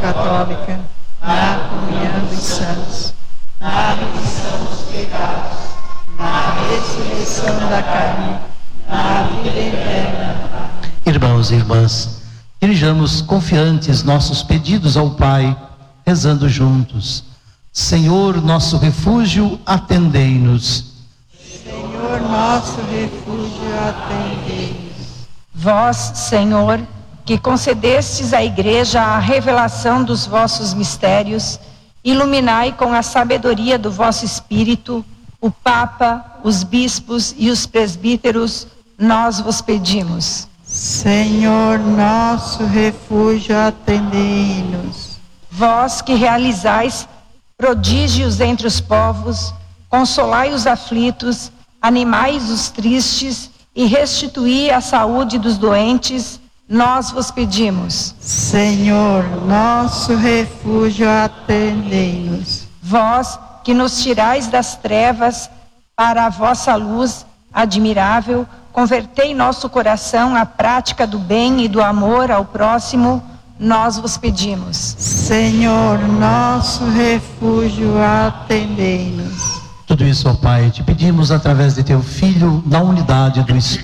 Católica, na comunhão dos santos, na remissão dos pecados, na ressurreição da carne, na vida eterna. Irmãos e irmãs, dirijamos confiantes nossos pedidos ao Pai, rezando juntos. Senhor, nosso refúgio, atendei-nos. Senhor, nosso refúgio, atendei-nos. Vós, Senhor, que concedestes à Igreja a revelação dos vossos mistérios, iluminai com a sabedoria do vosso Espírito o Papa, os bispos e os presbíteros, nós vos pedimos. Senhor, nosso refúgio, atendei-nos. Vós que realizais prodígios entre os povos, consolai os aflitos, animai os tristes e restituí a saúde dos doentes, nós vos pedimos. Senhor, nosso refúgio, atendei-nos. Vós que nos tirais das trevas para a vossa luz admirável, convertei nosso coração à prática do bem e do amor ao próximo, nós vos pedimos. Senhor, nosso refúgio, atendei-nos. Tudo isso, ó Pai, te pedimos através de teu Filho, na unidade do Espírito.